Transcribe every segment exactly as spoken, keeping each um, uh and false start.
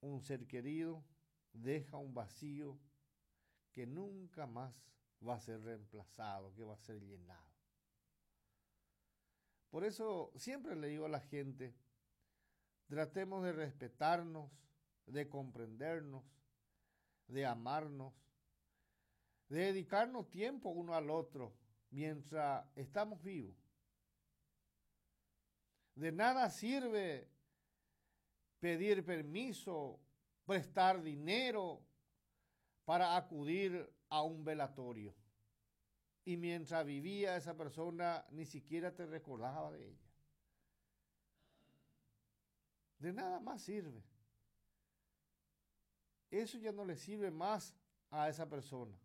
un ser querido deja un vacío que nunca más va a ser reemplazado, que va a ser llenado. Por eso siempre le digo a la gente, tratemos de respetarnos, de comprendernos, de amarnos, de dedicarnos tiempo uno al otro mientras estamos vivos. De nada sirve pedir permiso, prestar dinero para acudir a un velatorio. Y mientras vivía esa persona ni siquiera te recordaba de ella. De nada más sirve. Eso ya no le sirve más a esa persona.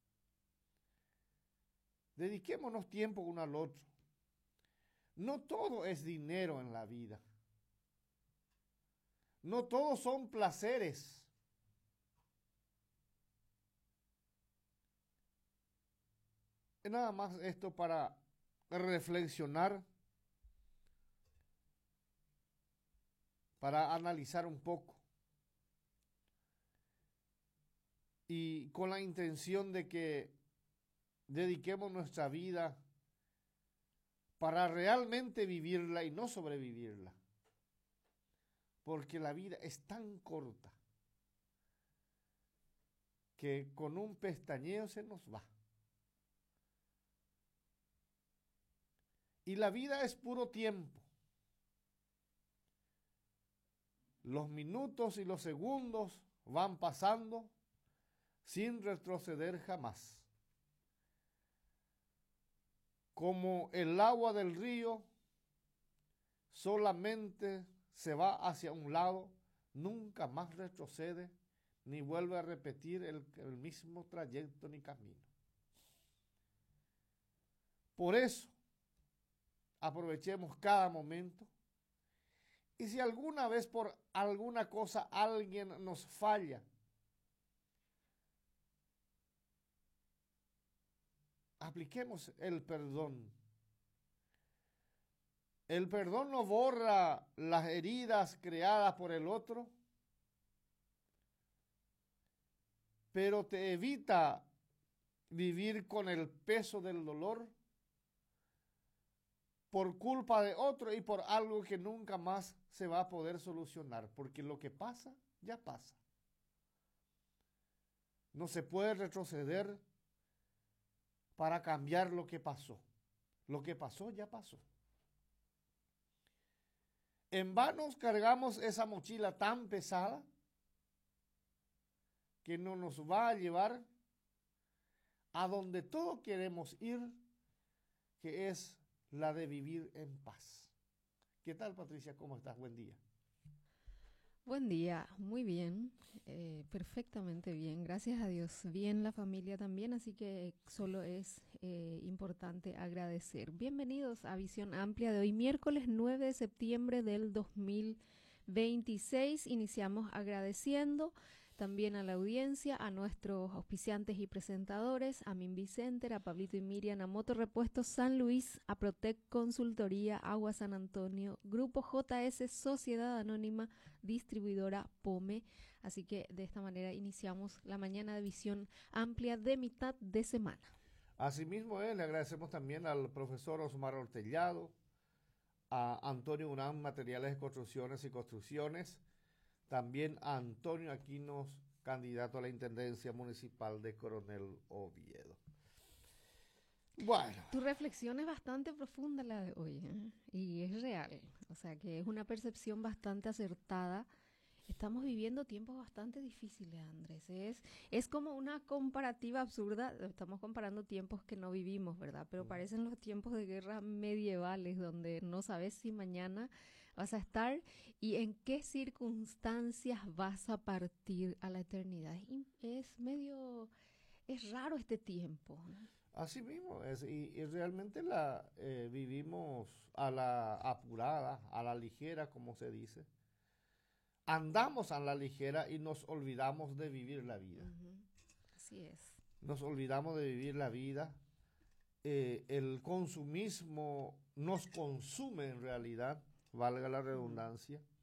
Dediquémonos tiempo uno al otro. No todo es dinero en la vida. No todos son placeres. Es nada más esto para reflexionar, para analizar un poco. Y con la intención de que dediquemos nuestra vida para realmente vivirla y no sobrevivirla. Porque la vida es tan corta que con un pestañeo se nos va. Y la vida es puro tiempo. Los minutos y los segundos van pasando sin retroceder jamás. Como el agua del río solamente se va hacia un lado, nunca más retrocede ni vuelve a repetir el, el mismo trayecto ni camino. Por eso, aprovechemos cada momento. Y si alguna vez por alguna cosa alguien nos falla, apliquemos el perdón. El perdón no borra las heridas creadas por el otro, pero te evita vivir con el peso del dolor por culpa de otro y por algo que nunca más se va a poder solucionar, porque lo que pasa, ya pasa. No se puede retroceder para cambiar lo que pasó. Lo que pasó, ya pasó. En vano cargamos esa mochila tan pesada que no nos va a llevar a donde todos queremos ir, que es la de vivir en paz. ¿Qué tal, Patricia? ¿Cómo estás? Buen día. Buen día, muy bien, eh, perfectamente bien, gracias a Dios. Bien la familia también, así que solo es eh, importante agradecer. Bienvenidos a Visión Amplia de hoy, miércoles nueve de septiembre del dos mil veintiséis. Iniciamos agradeciendo también a la audiencia, a nuestros auspiciantes y presentadores, a Minvi Center, a Pablito y Miriam, a Moto Repuestos San Luis, a Protec Consultoría, Agua San Antonio, Grupo J S, Sociedad Anónima, Distribuidora Pome. Así que de esta manera iniciamos la mañana de Visión Amplia de mitad de semana. Asimismo, eh, le agradecemos también al profesor Osmar Ortellado, a Antonio Urán, Materiales de Construcciones y Construcciones, también a Antonio Aquinos, candidato a la Intendencia Municipal de Coronel Oviedo. Bueno. Tu reflexión es bastante profunda la de hoy, ¿eh? Y es real, o sea que es una percepción bastante acertada. Estamos viviendo tiempos bastante difíciles, Andrés. Es, es como una comparativa absurda. Estamos comparando tiempos que no vivimos, ¿verdad? Pero parecen los tiempos de guerra medievales, donde no sabes si mañana vas a estar y en qué circunstancias vas a partir a la eternidad. Es medio, es raro este tiempo, ¿no? Así mismo es, y, y realmente la eh, vivimos a la apurada, a la ligera, como se dice. Andamos a la ligera y nos olvidamos de vivir la vida. Uh-huh. Así es. Nos olvidamos de vivir la vida. Eh, el consumismo nos consume en realidad, valga la redundancia. Uh-huh.